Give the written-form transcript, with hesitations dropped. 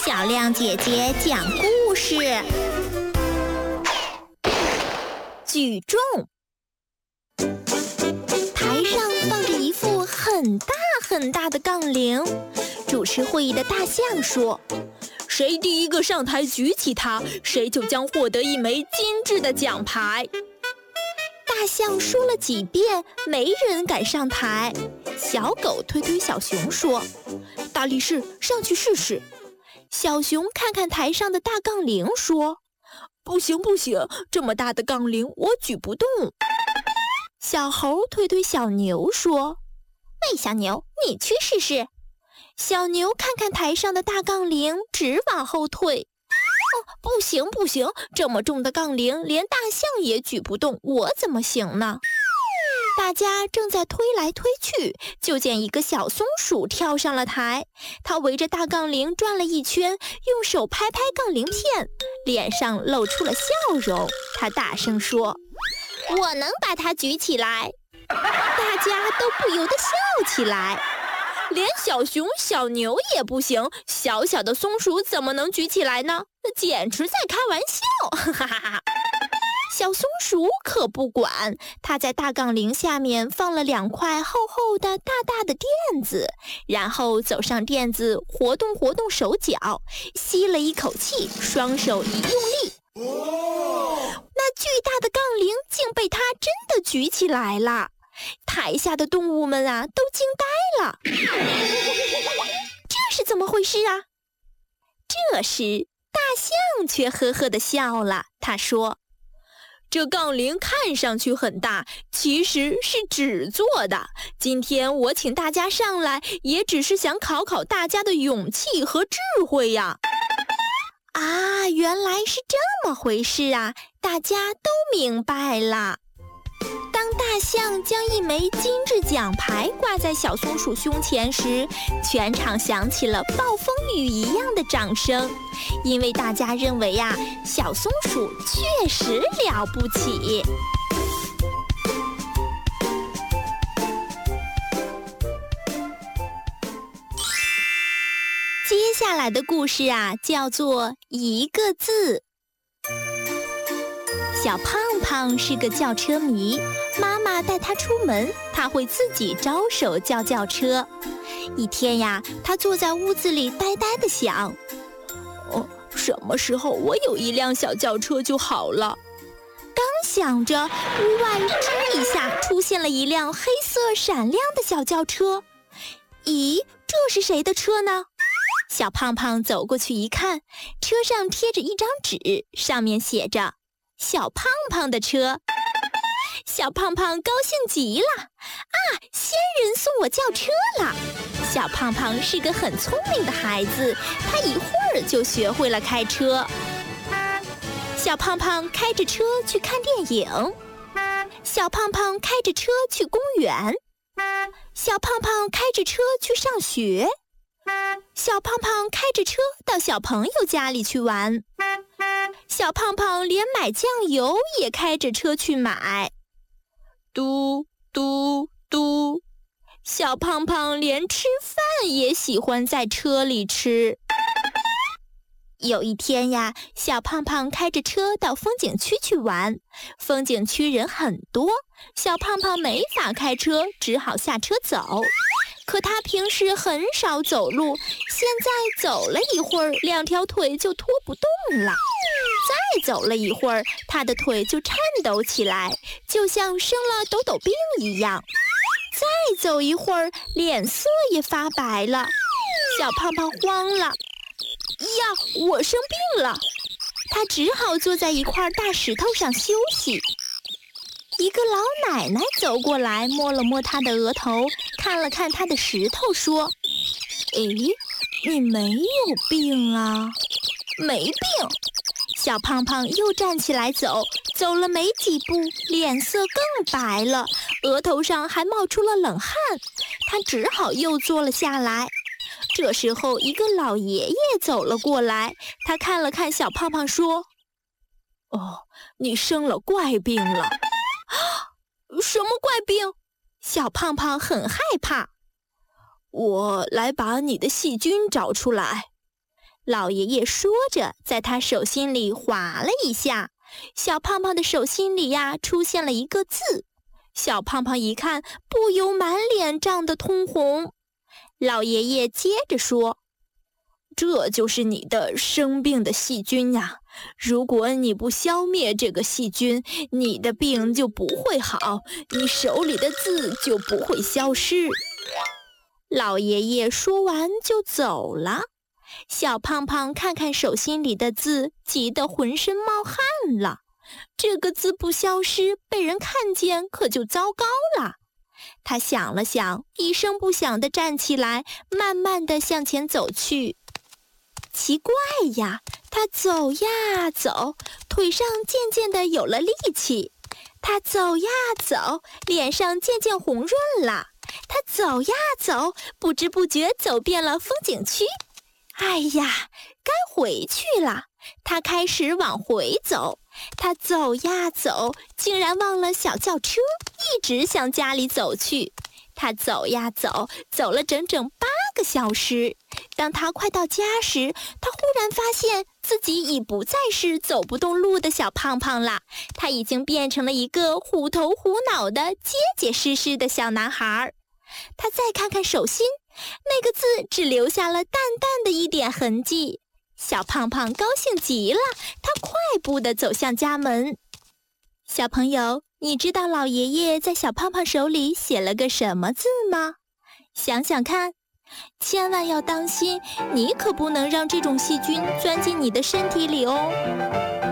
小亮姐姐讲故事。举重。台上放着一副很大很大的杠铃，主持会议的大象说：谁第一个上台举起它，谁就将获得一枚精致的奖牌。大象说了几遍，没人敢上台。小狗推推小熊说：大力士，上去试试。小熊看看台上的大杠铃说：不行不行，这么大的杠铃我举不动。小猴推推小牛说：喂，小牛，你去试试。小牛看看台上的大杠铃，直往后退。不行不行，这么重的杠铃连大象也举不动，我怎么行呢？大家正在推来推去，就见一个小松鼠跳上了台。它围着大杠铃转了一圈，用手拍拍杠铃片，脸上露出了笑容。它大声说：我能把它举起来。大家都不由得笑起来。连小熊小牛也不行，小小的松鼠怎么能举起来呢？那简直在开玩笑，哈哈哈！小松鼠可不管，它在大杠铃下面放了2块厚厚的大大的垫子，然后走上垫子，活动活动手脚，吸了一口气，双手一用力，那巨大的杠铃竟被它真的举起来了。台下的动物们啊，都惊呆了。这是怎么回事啊？这时大象却呵呵地笑了，他说：这杠铃看上去很大，其实是纸做的。今天我请大家上来，也只是想考考大家的勇气和智慧呀。啊，原来是这么回事啊，大家都明白了。当大象将一枚精致奖牌挂在小松鼠胸前时，全场响起了暴风雨一样的掌声，因为大家认为呀，小松鼠确实了不起。接下来的故事啊，叫做一个字。小胖胖是个轿车迷，妈妈带他出门，他会自己招手叫轿车。一天呀，他坐在屋子里呆呆地想：什么时候我有一辆小轿车就好了。刚想着，屋外吱一下出现了一辆黑色闪亮的小轿车。咦，这是谁的车呢？小胖胖走过去一看，车上贴着一张纸，上面写着小胖胖的车。小胖胖高兴极了，仙人送我轿车了。小胖胖是个很聪明的孩子，他一会儿就学会了开车。小胖胖开着车去看电影，小胖胖开着车去公园，小胖胖开着车去上学，小胖胖开着车到小朋友家里去玩，小胖胖连买酱油也开着车去买。嘟嘟嘟，小胖胖连吃饭也喜欢在车里吃。有一天呀，小胖胖开着车到风景区去玩，风景区人很多，小胖胖没法开车，只好下车走。可他平时很少走路，现在走了一会儿，2条腿就拖不动了。再走了一会儿，他的腿就颤抖起来，就像生了抖抖病一样。再走一会儿，脸色也发白了。小胖胖慌了，呀，我生病了！他只好坐在一块大石头上休息。一个老奶奶走过来，摸了摸他的额头，看了看他的石头，说：诶，你没有病啊？没病。小胖胖又站起来走，走了没几步，脸色更白了，额头上还冒出了冷汗。他只好又坐了下来。这时候，一个老爷爷走了过来，他看了看小胖胖，说：你生了怪病了。什么怪病？小胖胖很害怕。我来把你的细菌找出来。 老爷爷说着，在他手心里划了一下，小胖胖的手心里呀，出现了一个字。小胖胖一看，不由满脸涨得通红。老爷爷接着说：“这就是你的生病的细菌呀！如果你不消灭这个细菌，你的病就不会好，你手里的字就不会消失。”老爷爷说完就走了。小胖胖看看手心里的字，急得浑身冒汗了。这个字不消失，被人看见可就糟糕了。他想了想，一声不响地站起来，慢慢地向前走去。奇怪呀，他走呀走，腿上渐渐地有了力气。他走呀走，脸上渐渐红润了。他走呀走，不知不觉走遍了风景区。哎呀，该回去了。他开始往回走。他走呀走，竟然忘了小轿车，一直向家里走去。他走呀走，走了整整8个小时。当他快到家时，他忽然发现自己已不再是走不动路的小胖胖了，他已经变成了一个虎头虎脑的结结实实的小男孩。他再看看手心，那个字只留下了淡淡的一点痕迹。小胖胖高兴极了，他快步地走向家门。小朋友，你知道老爷爷在小胖胖手里写了个什么字吗？想想看，千万要当心，你可不能让这种细菌钻进你的身体里哦。